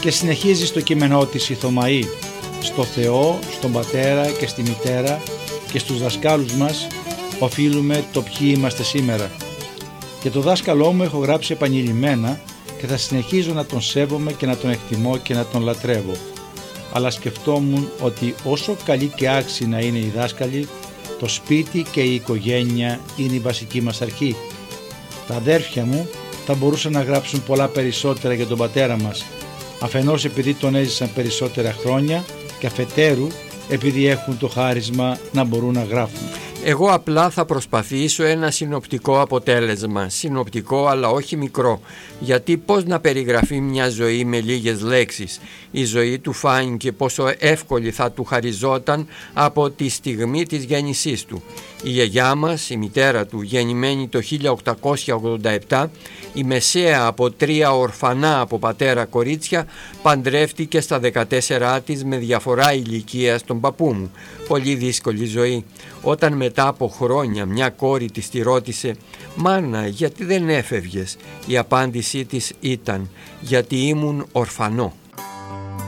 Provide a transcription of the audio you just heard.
Και συνεχίζει στο κείμενό της η Θωμαή: στο Θεό, στον Πατέρα και στη Μητέρα και στους δασκάλους μας οφείλουμε το ποιοι είμαστε σήμερα. Και το δάσκαλό μου έχω γράψει επανειλημμένα και θα συνεχίζω να τον σέβομαι και να τον εκτιμώ και να τον λατρεύω. Αλλά σκεφτόμουν ότι όσο καλοί και άξιοι να είναι οι δάσκαλοι, το σπίτι και η οικογένεια είναι η βασική μας αρχή. Τα αδέρφια μου θα μπορούσαν να γράψουν πολλά περισσότερα για τον πατέρα μας, αφενός επειδή τον έζησαν περισσότερα χρόνια και αφετέρου επειδή έχουν το χάρισμα να μπορούν να γράφουν. Εγώ απλά θα προσπαθήσω ένα συνοπτικό αποτέλεσμα, συνοπτικό αλλά όχι μικρό, γιατί πώς να περιγραφεί μια ζωή με λίγες λέξεις. Η ζωή του φάνηκε πόσο εύκολη θα του χαριζόταν από τη στιγμή της γέννησής του. Η γιαγιά μας, η μητέρα του, γεννημένη το 1887, η μεσαία από 3 ορφανά από πατέρα κορίτσια, παντρεύτηκε στα 14 της με διαφορά ηλικίας τον παππού μου. Πολύ δύσκολη ζωή. Όταν μετά από χρόνια μια κόρη της τη ρώτησε «Μάνα, γιατί δεν έφευγες?» Η απάντησή της ήταν «Γιατί ήμουν ορφανό».